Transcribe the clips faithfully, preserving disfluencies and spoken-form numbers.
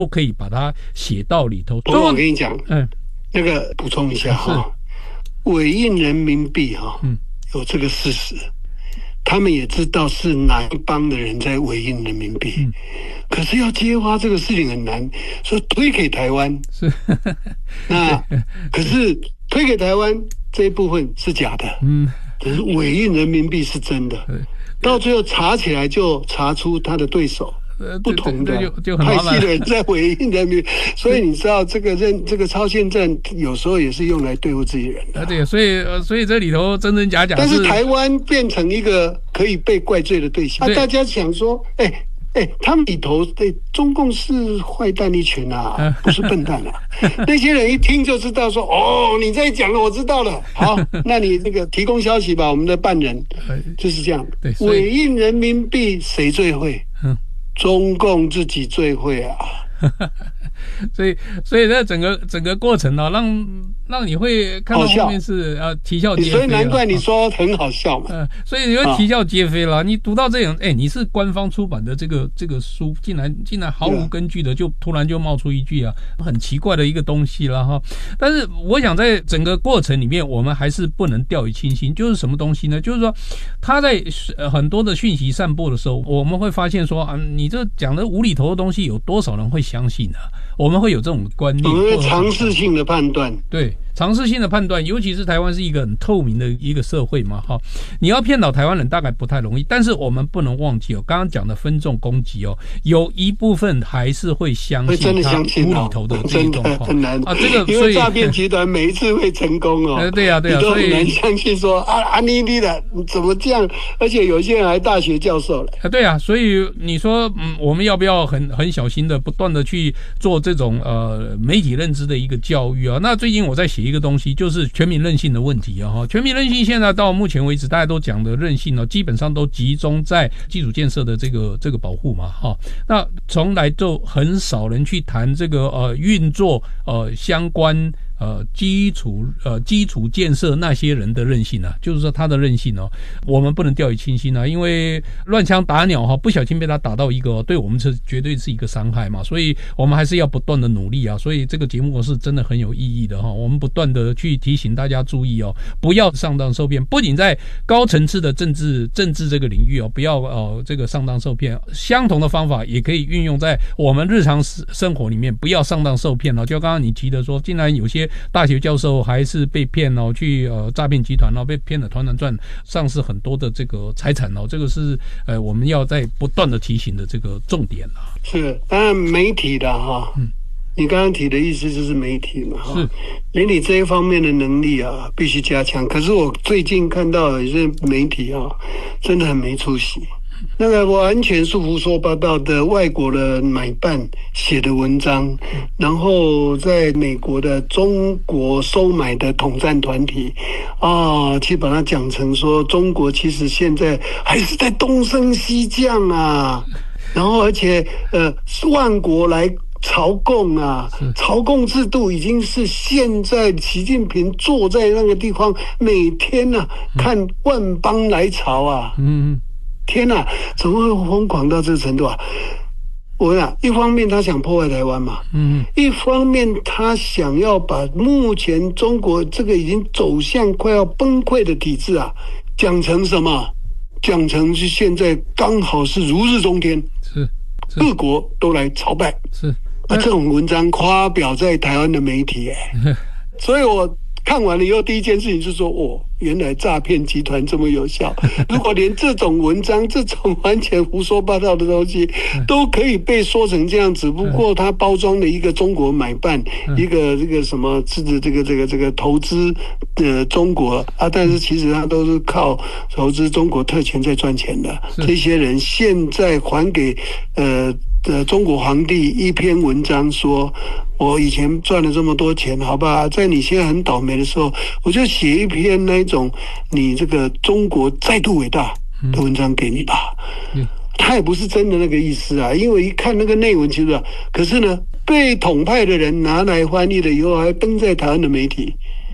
都可以把它写到里头。 我跟你讲，嗯，那个补充一下哈，委印人民币哈，嗯，有这个事实。他们也知道是哪一帮的人在委印人民币，嗯、可是要揭发这个事情很难，所以推给台湾。是，那可是推给台湾这一部分是假的，嗯，可是委印人民币是真的。到最后查起来就查出他的对手。不同的派系的人在委印人民币，所以你知道这个认这个超限战有时候也是用来对付自己人的。 对，所以所以这里头真真假假。 但是台湾变成一个可以被怪罪的对象，啊、大家想说，哎、欸、哎、欸，他们里头对中共是坏蛋一群啊，不是笨蛋啊。那些人一听就知道说，哦，你在讲了，我知道了。好，那你那个提供消息吧，我们的办人就是这样。委印人民币谁最会？嗯。中共自己最会啊， 所以所以在整个整个过程呢、啊，让让你会看到后面是呃啼笑皆非， 所以难怪你说很好笑嘛。 嗯、呃，所以你会啼笑皆非了。啊、你读到这种，哎，你是官方出版的这个这个书，竟然竟然毫无根据的就突然就冒出一句啊，很奇怪的一个东西了哈。但是我想在整个过程里面，我们还是不能掉以轻心。就是什么东西呢？就是说他在很多的讯息散播的时候，我们会发现说啊，你这讲的无厘头的东西，有多少人会相信呢、啊？我们会有这种观念， 我们尝试性的判断， 对。尝试性的判断，尤其是台湾是一个很透明的一个社会嘛，哈，你要骗倒台湾人大概不太容易，但是我们不能忘记哦，刚刚讲的分众攻击哦，有一部分还是会相信他无厘头的这种状况， 很难啊，这个因为诈骗集团每一次会成功哦， 对呀、啊、对呀、啊， 所以很难相信说啊啊你你的怎么这样，而且有些人还大学教授了， 啊对啊，所以你说嗯，我们要不要很很小心的不断的去做这种呃媒体认知的一个教育啊？那最近我在写一个东西，就是全民韧性的问题啊！全民韧性现在到目前为止，大家都讲的韧性呢，基本上都集中在基础建设的这个这个保护嘛，哈。那从来就很少人去谈这个呃运作呃相关。呃，基础呃基础建设那些人的韧性啊，就是说他的韧性哦，我们不能掉以轻心啊，因为乱枪打鸟哈，不小心被他打到一个，对我们是绝对是一个伤害嘛，所以我们还是要不断的努力啊，所以这个节目是真的很有意义的哈，我们不断的去提醒大家注意哦，不要上当受骗，不仅在高层次的政治政治这个领域哦，不要呃这个上当受骗，相同的方法也可以运用在我们日常生活里面，不要上当受骗哦，就刚刚你提的说，竟然有些大学教授还是被骗哦，去呃诈骗集团哦，被骗了团团转，丧失很多的这个财产哦，这个是呃我们要在不断的提醒的这个重点啊。 是，当然媒体的哈，嗯，你刚刚提的意思就是媒体嘛，哈，媒体这一方面的能力啊必须加强。可是我最近看到有些媒体啊，真的很没出息。那个完全是胡说八道的外国的买办写的文章，然后在美国的中国收买的统战团体啊，去把它讲成说中国其实现在还是在东升西降啊，然后而且呃万国来朝贡啊，朝贡制度已经是现在习近平坐在那个地方，每天啊看万邦来朝啊，嗯。天哪，怎么会疯狂到这个程度啊？我讲，一方面他想破坏台湾嘛，嗯，一方面他想要把目前中国这个已经走向快要崩溃的体制啊，讲成什么？讲成是现在刚好是如日中天，是，是各国都来朝拜，是啊，这种文章发表在台湾的媒体、欸，哎，所以我。看完了以后，第一件事情是说，哦，原来诈骗集团这么有效。如果连这种文章、这种完全胡说八道的东西都可以被说成这样，只不过它包装了一个中国买办，一个这个什么这个这个这个这个投资的中国啊，但是其实它都是靠投资中国特权在赚钱的。这些人现在还给呃。的中国皇帝一篇文章说，我以前赚了这么多钱，好吧，在你现在很倒霉的时候，我就写一篇那种你这个中国再度伟大的文章给你吧。嗯，他也不是真的那个意思啊，因为一看那个内文，其实、啊，可是呢，被统派的人拿来翻译了以后，还登在台湾的媒体。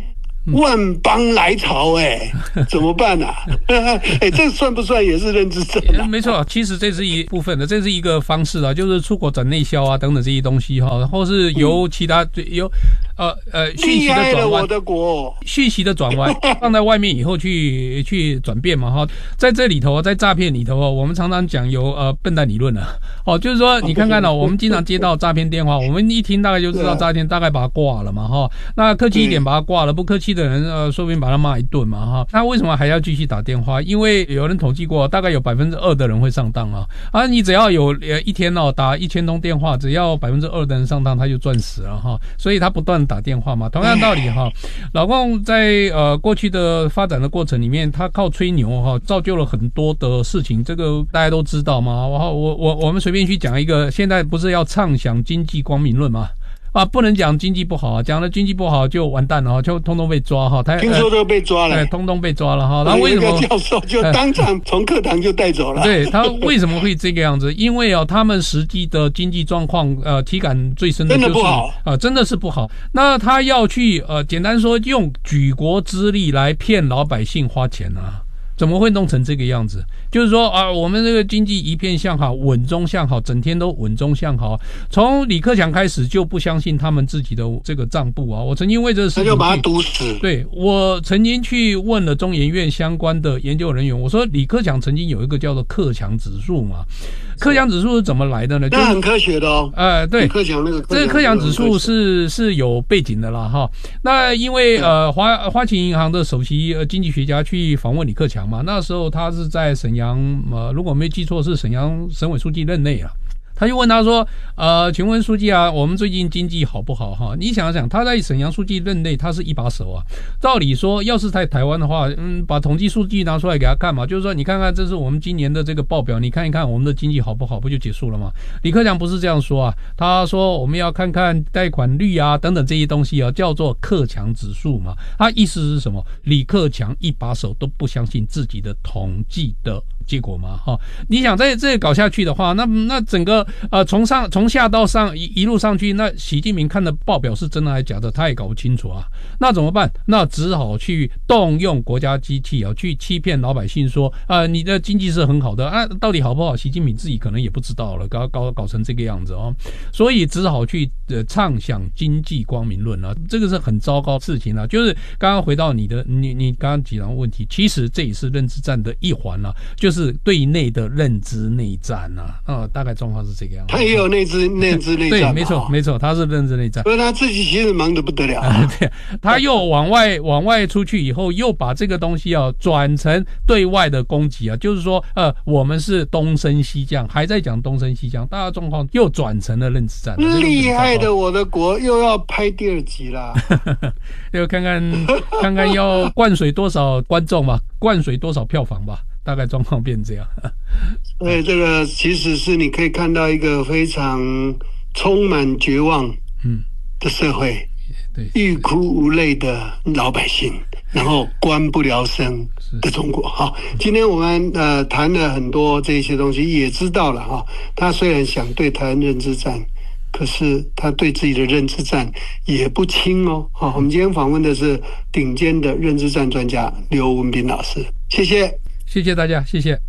万邦来朝哎、欸，怎么办啊？哎、欸，这算不算也是认知战、啊？ 没错，其实这是一部分的，这是一个方式啊，就是出口转内销啊等等这些东西哈，或是由其他、嗯、由呃呃讯息的转弯， 我的国讯息的转弯放在外面以后去去转变嘛哈，在这里头，在诈骗里头，我们常常讲有呃笨蛋理论啊，哦，就是说你看看哦，我们经常接到诈骗电话，我们一听大概就知道诈骗，大概把它挂了嘛哈，那客气一点把它挂了，不客气的人呃说不定把他骂一顿嘛哈，那为什么还要继续打电话？因为有人统计过，大概有百分之二的人会上当啊，啊，你只要有呃一天哦打一千通电话，只要百分之二的人上当，他就赚死了哈，所以他不断打电话嘛，同样道理哈，老共在呃过去的发展的过程里面，他靠吹牛哈，造就了很多的事情，这个大家都知道嘛。然后我我我们随便去讲一个，现在不是要畅想经济光明论吗？啊，不能讲经济不好啊，讲了经济不好就完蛋了哈，就通通被抓哈。他听说都被抓了， 对，通通被抓了哈。然后为什么？ 一个教授就当场从课堂就带走了。 对，他为什么会这个样子？因为啊，他们实际的经济状况，呃，体感最深的就是真的不好啊、呃，真的是不好。那他要去呃，简单说，用举国之力来骗老百姓花钱啊。怎么会弄成这个样子？就是说啊，我们这个经济一片向好，稳中向好，整天都稳中向好。从李克强开始就不相信他们自己的这个账簿啊。我曾经为这个事情， 他就把他毒死。 对，我曾经去问了中研院相关的研究人员，我说李克强曾经有一个叫做克强指数嘛。克强指数是怎么来的呢？ 那很科学的哦。 呃，对， 克强那个这个克强指数是是有背景的啦哈。那因为呃花花旗银行的首席呃经济学家去访问李克强嘛，那时候他是在沈阳呃，如果没记错是沈阳省委书记任内啊。他就问他说：“呃，请问书记啊，我们最近经济好不好？哈，你想想，他在沈阳书记任内，他是一把手啊。照理说，要是在台湾的话，嗯，把统计数据拿出来给他看嘛，就是说，你看看，这是我们今年的这个报表，你看一看我们的经济好不好，不就结束了吗？李克强不是这样说啊，他说我们要看看贷款率啊，等等这些东西啊，叫做克强指数嘛。他意思是什么？李克强一把手都不相信自己的统计的结果嘛，哈，你想在这搞下去的话，那那整个呃从上从下到上一一路上去，那习近平看的报表是真的还是假的，他也搞不清楚啊。那怎么办？那只好去动用国家机器啊，去欺骗老百姓说，呃，你的经济是很好的啊，到底好不好？习近平自己可能也不知道了，搞搞搞成这个样子哦，所以只好去呃畅想经济光明论啊，这个是很糟糕的事情啊。就是刚刚回到你的你你刚刚几个问题，其实这也是认知战的一环啊，就是是对内的认知内战啊，呃，大概状况是这个样子。 他也有内资认知内战， 对，没错，没错，他是认知内战。 所以他自己其实忙得不得了、 啊。对，他又往外往外出去以后，又把这个东西啊转成对外的攻击啊，就是说，呃，我们是东升西降，还在讲东升西降，大家状况又转成了认知战。 厉害的，我的国又要拍第二集啦！ 又看看看看要灌水多少观众吧，灌水多少票房吧。大概状况变这样， 所以这个其实是你可以看到一个非常充满绝望的社会， 对， 欲哭无泪的老百姓，然后官不聊生的中国。好，今天我们呃谈了很多这些东西，也知道了哈。他虽然想对台湾认知战，可是他对自己的认知战也不轻哦。好，我们今天访问的是顶尖的认知战专家刘文彬老师，谢谢。 谢谢大家，谢谢。